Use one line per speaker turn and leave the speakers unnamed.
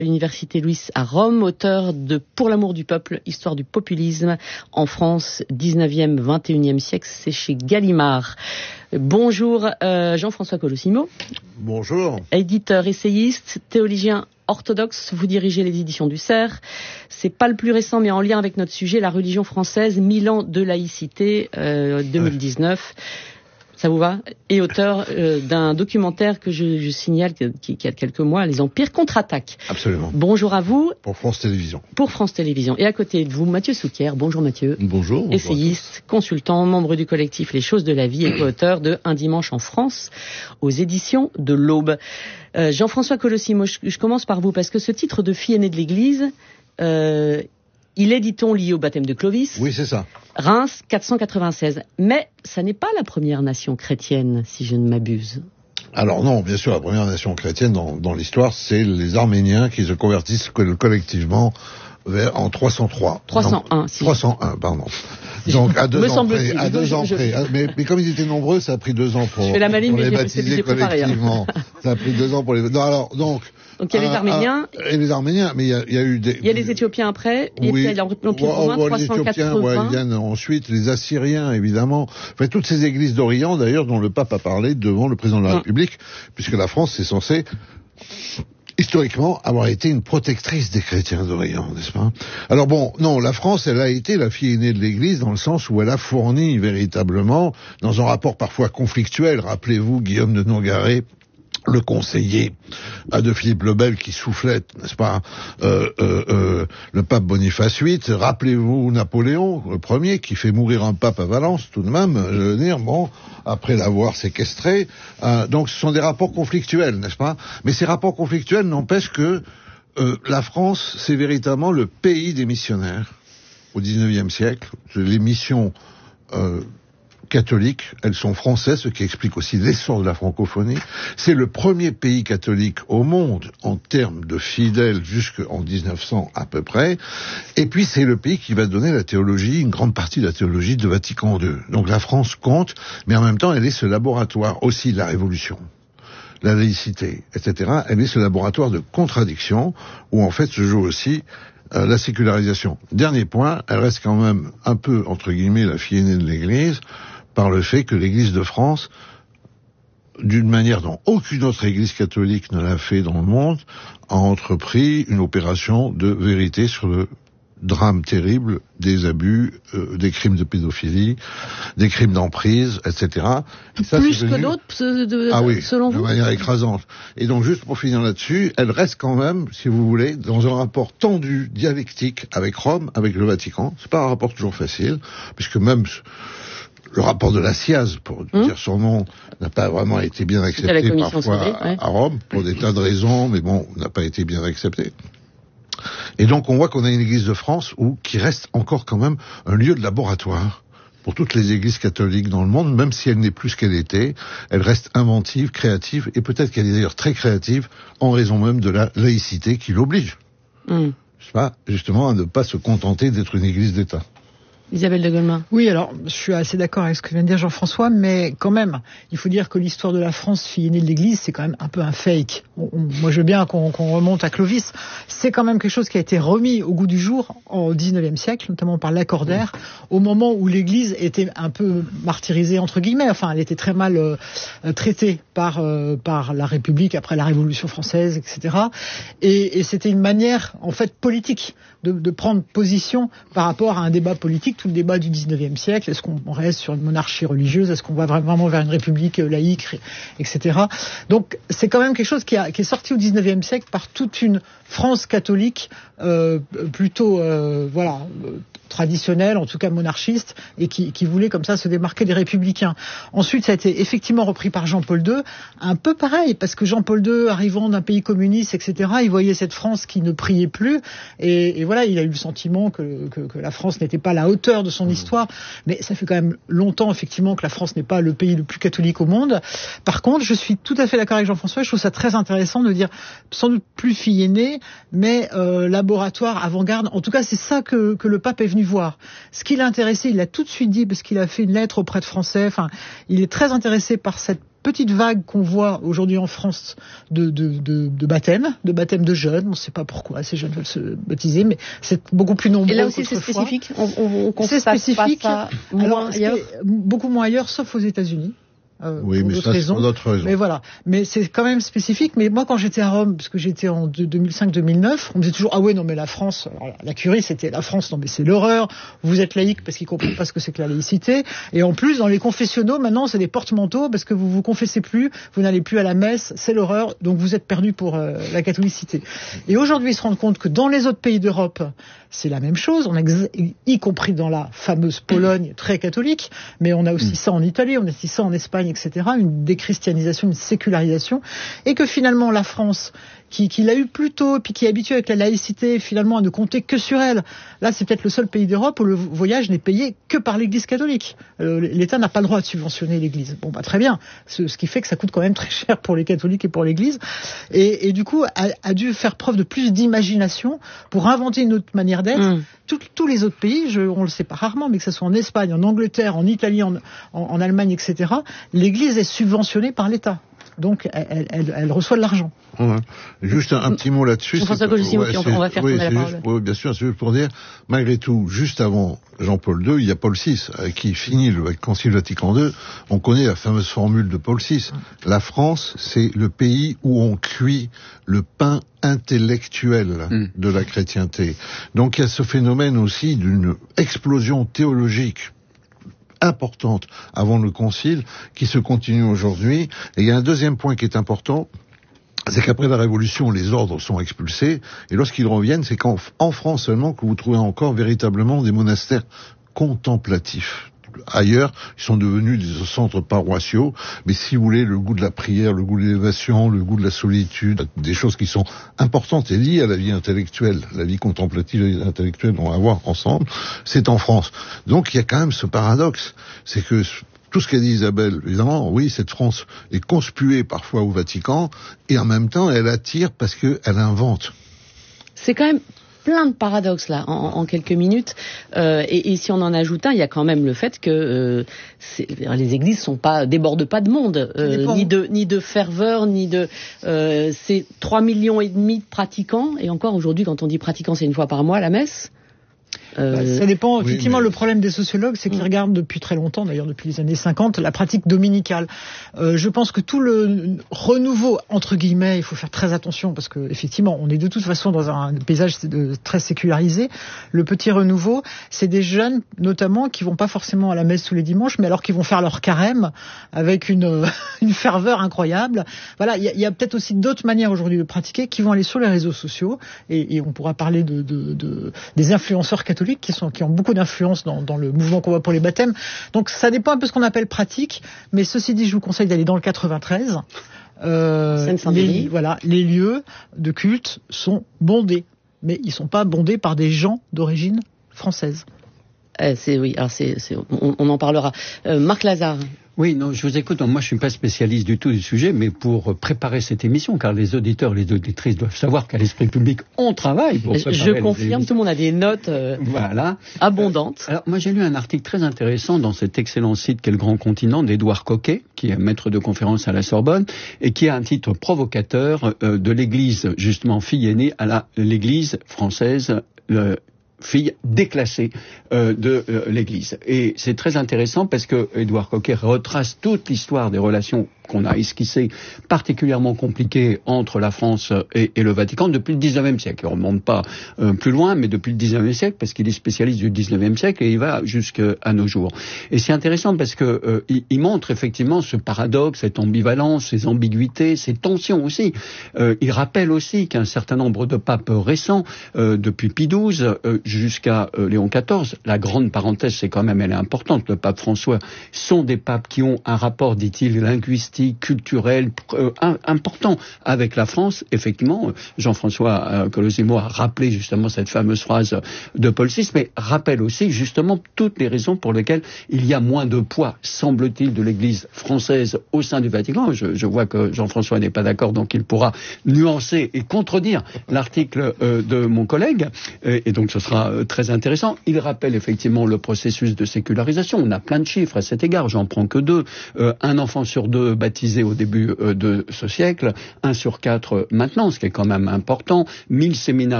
Université Louis à Rome, auteur de Pour l'amour du peuple, histoire du populisme en France, 19e, 21e siècle, c'est chez Gallimard. Bonjour Jean-François Colosimo.
Bonjour.
Éditeur, essayiste, théologien orthodoxe, vous dirigez les éditions du Cerf. C'est pas le plus récent, mais en lien avec notre sujet, la religion française, 1000 ans de laïcité, 2019. Ça vous va? Et auteur d'un documentaire que je signale qui a quelques mois, Les Empires contre-attaquent.
Absolument.
Bonjour à vous.
Pour France Télévisions.
Pour France Télévisions. Et à côté de vous, Mathieu Souquier. Bonjour Mathieu.
Bonjour.
Essayiste, consultant, membre du collectif Les Choses de la Vie et co-auteur de Un dimanche en France aux éditions de l'Aube. Jean-François Colosimo, je commence par vous parce que ce titre de fille aînée de l'Église, il est, dit-on, lié au baptême de Clovis.
Oui, c'est ça.
Reims, 496. Mais ça n'est pas la première nation chrétienne, si je ne m'abuse.
Alors non, bien sûr, la première nation chrétienne dans l'histoire, c'est les Arméniens qui se convertissent collectivement en 303.
301.
301, pardon. Donc à 2 ans près. Mais comme ils étaient nombreux, ça a pris 2 ans pour les baptiser collectivement. Ça a pris 2 ans pour les... Non, alors, donc il
y a les Arméniens.
Et les Arméniens, mais il y a eu des...
Il y a les Éthiopiens après, et puis il y a l'Empire romain, 380.
Les Éthiopiens, ils viennent ensuite, les Assyriens, évidemment. Enfin, toutes ces églises d'Orient, d'ailleurs, dont le pape a parlé devant le président de la République, puisque la France est censée, historiquement, avoir été une protectrice des chrétiens d'Orient, n'est-ce pas? Alors bon, non, la France, elle a été la fille aînée de l'Église dans le sens où elle a fourni véritablement, dans un rapport parfois conflictuel, rappelez-vous Guillaume de Nogaret, le conseiller de Philippe le Bel qui soufflait, n'est-ce pas, le pape Boniface VIII. Rappelez-vous Napoléon Ier qui fait mourir un pape à Valence, tout de même, je veux dire, bon, après l'avoir séquestré. Donc ce sont des rapports conflictuels, n'est-ce pas? Mais ces rapports conflictuels n'empêchent que la France, c'est véritablement le pays des missionnaires au XIXe siècle. Les missions catholiques, elles sont françaises, ce qui explique aussi l'essor de la francophonie. C'est le premier pays catholique au monde en termes de fidèles jusqu'en 1900 à peu près. Et puis c'est le pays qui va donner la théologie, une grande partie de la théologie de Vatican II. Donc la France compte, mais en même temps elle est ce laboratoire aussi de la Révolution, la laïcité, etc. Elle est ce laboratoire de contradiction où en fait se joue aussi la sécularisation. Dernier point, elle reste quand même un peu, entre guillemets, la fille aînée de l'Église, par le fait que l'Église de France, d'une manière dont aucune autre Église catholique ne l'a fait dans le monde, a entrepris une opération de vérité sur le drame terrible des abus, des crimes de pédophilie, des crimes d'emprise, etc. Et ça,
plus que d'autres, selon vous?
De manière écrasante. Et donc, juste pour finir là-dessus, elle reste quand même, si vous voulez, dans un rapport tendu, dialectique, avec Rome, avec le Vatican. C'est pas un rapport toujours facile, puisque même le rapport de la SIAZ, pour dire son nom, n'a pas vraiment été bien accepté parfois à Rome, pour des tas de raisons, mais bon, n'a pas été bien accepté. Et donc on voit qu'on a une église de France qui reste encore quand même un lieu de laboratoire pour toutes les églises catholiques dans le monde, même si elle n'est plus ce qu'elle était. Elle reste inventive, créative, et peut-être qu'elle est d'ailleurs très créative en raison même de la laïcité qui l'oblige. Justement à ne pas se contenter d'être une église d'État.
Isabelle de Golemin.
Oui, alors, je suis assez d'accord avec ce que vient de dire Jean-François, mais quand même, il faut dire que l'histoire de la France, fille aînée de l'Église, c'est quand même un peu un fake. Moi, je veux bien qu'on remonte à Clovis. C'est quand même quelque chose qui a été remis au goût du jour au XIXe siècle, notamment par Lacordaire, au moment où l'Église était un peu martyrisée, entre guillemets. Enfin, elle était très mal traitée par la République après la Révolution française, etc. Et c'était une manière, en fait, politique de prendre position par rapport à un débat politique, tout le débat du 19e siècle. Est-ce qu'on reste sur une monarchie religieuse? Est-ce qu'on va vraiment vers une république laïque, etc. Donc, c'est quand même quelque chose qui est sorti au 19e siècle par toute une France catholique plutôt traditionnelle, en tout cas monarchiste, et qui voulait comme ça se démarquer des républicains. Ensuite, ça a été effectivement repris par Jean-Paul II, un peu pareil, parce que Jean-Paul II, arrivant d'un pays communiste, etc., il voyait cette France qui ne priait plus, et voilà, il a eu le sentiment que la France n'était pas à la hauteur de son histoire, mais ça fait quand même longtemps, effectivement, que la France n'est pas le pays le plus catholique au monde. Par contre, je suis tout à fait d'accord avec Jean-François, je trouve ça très intéressant de dire, sans doute plus fille aînée, mais laboratoire, avant-garde. En tout cas, c'est ça que le pape est venu voir. Ce qui l'a intéressé, il l'a tout de suite dit, parce qu'il a fait une lettre auprès de Français. Enfin, il est très intéressé par cette petite vague qu'on voit aujourd'hui en France de baptême de jeunes. On ne sait pas pourquoi ces jeunes veulent se baptiser, mais c'est beaucoup plus nombreux.
Et là aussi, c'est spécifique. On constate pas ça
beaucoup moins ailleurs, sauf aux États-Unis.
Oui, mais ça, c'est pour d'autres raisons.
Mais voilà. Mais c'est quand même spécifique. Mais moi, quand j'étais à Rome, parce que j'étais en 2005-2009, on me disait toujours, ah ouais, non, mais la France, alors, la curie, c'était la France, non, mais c'est l'horreur. Vous êtes laïque parce qu'ils comprennent pas ce que c'est que la laïcité. Et en plus, dans les confessionnaux, maintenant, c'est des porte-manteaux parce que vous vous confessez plus, vous n'allez plus à la messe, c'est l'horreur. Donc vous êtes perdu pour la catholicité. Et aujourd'hui, ils se rendent compte que dans les autres pays d'Europe, c'est la même chose, y compris dans la fameuse Pologne très catholique, mais on a aussi ça en Italie, on a aussi ça en Espagne, etc., une déchristianisation, une sécularisation, et que finalement la France, qui l'a eu plus tôt, puis qui est habituée avec la laïcité, finalement à ne compter que sur elle, là c'est peut-être le seul pays d'Europe où le voyage n'est payé que par l'Église catholique. L'État n'a pas le droit de subventionner l'Église. Bon, très bien, ce qui fait que ça coûte quand même très cher pour les catholiques et pour l'Église, et du coup a dû faire preuve de plus d'imagination pour inventer une autre manière d'être. Tous les autres pays, on le sait pas rarement, mais que ce soit en Espagne, en Angleterre, en Italie, en Allemagne, etc., l'Église est subventionnée par l'État. Donc, elle reçoit de l'argent.
Ouais. Juste un petit mot là-dessus.
On va faire tourner la parole.
Oui, bien sûr, c'est juste pour dire, malgré tout, juste avant Jean-Paul II, il y a Paul VI, qui finit le Concile Vatican II. On connaît la fameuse formule de Paul VI. La France, c'est le pays où on cuit le pain intellectuel de la chrétienté. Donc, il y a ce phénomène aussi d'une explosion théologique importante avant le concile, qui se continue aujourd'hui. Et il y a un deuxième point qui est important, c'est qu'après la Révolution, les ordres sont expulsés, et lorsqu'ils reviennent, c'est qu'en France seulement que vous trouvez encore véritablement des monastères contemplatifs. Ailleurs, ils sont devenus des centres paroissiaux, mais si vous voulez, le goût de la prière, le goût de l'élévation, le goût de la solitude, des choses qui sont importantes et liées à la vie intellectuelle, la vie contemplative et intellectuelle, on va voir ensemble, c'est en France. Donc il y a quand même ce paradoxe, c'est que tout ce qu'a dit Isabelle, évidemment, oui, cette France est conspuée parfois au Vatican, et en même temps, elle attire parce qu'elle invente.
C'est quand même plein de paradoxes là en quelques minutes, et si on en ajoute un, il y a quand même le fait que les églises débordent pas de monde, ni de ferveur, ni de c'est 3,5 millions de pratiquants, et encore aujourd'hui quand on dit pratiquants, c'est une fois par mois la messe.
Ça dépend. Oui, effectivement, le problème des sociologues, c'est qu'ils regardent depuis très longtemps, d'ailleurs depuis les années 50, la pratique dominicale. Je pense que tout le renouveau, entre guillemets, il faut faire très attention, parce que effectivement, on est de toute façon dans un paysage très sécularisé. Le petit renouveau, c'est des jeunes, notamment, qui vont pas forcément à la messe tous les dimanches, mais alors qu'ils vont faire leur carême avec une ferveur incroyable. Voilà, il y a peut-être aussi d'autres manières aujourd'hui de pratiquer, qui vont aller sur les réseaux sociaux, et on pourra parler des influenceurs catholiques qui ont beaucoup d'influence dans le mouvement qu'on voit pour les baptêmes. Donc ça dépend un peu de ce qu'on appelle pratique, mais ceci dit, je vous conseille d'aller dans le 93. Les lieux de culte sont bondés, mais ils sont pas bondés par des gens d'origine française.
On en parlera. Marc Lazare.
Oui, non, je vous écoute. Moi, je suis pas spécialiste du tout du sujet, mais pour préparer cette émission, car les auditeurs, les auditrices doivent savoir qu'à l'Esprit Public, on travaille pour préparer.
Je confirme, tout le monde a des notes abondantes.
Alors, moi, j'ai lu un article très intéressant dans cet excellent site qu'est Le Grand Continent d'Édouard Coquet, qui est maître de conférence à la Sorbonne, et qui a un titre provocateur de l'Église, justement, fille aînée à l'Église française, fille déclassée de l'Église. Et c'est très intéressant parce que Édouard Coquet retrace toute l'histoire des relations qu'on a esquissées, particulièrement compliquées entre la France et le Vatican depuis le 19e siècle. Il ne remonte pas plus loin, mais depuis le 19e siècle, parce qu'il est spécialiste du 19e siècle et il va jusqu'à nos jours. Et c'est intéressant parce que il montre effectivement ce paradoxe, cette ambivalence, ces ambiguïtés, ces tensions aussi. Il rappelle aussi qu'un certain nombre de papes récents, depuis Pie XII jusqu'à Léon XIV, la grande parenthèse, c'est quand même, elle est importante, le pape François, sont des papes qui ont un rapport, dit-il, linguistique, culturel, important avec la France. Effectivement, Jean-François Colosimo a rappelé justement cette fameuse phrase de Paul VI, mais rappelle aussi justement toutes les raisons pour lesquelles il y a moins de poids, semble-t-il, de l'Église française au sein du Vatican. Je vois que Jean-François n'est pas d'accord, donc il pourra nuancer et contredire l'article de mon collègue, et donc ce sera très intéressant. Il rappelle effectivement le processus de sécularisation. On a plein de chiffres à cet égard, j'en prends que 2. Un enfant sur 2 baptisé baptisés au début de ce siècle, 1 sur 4 maintenant, ce qui est quand même important, 1000 séminaires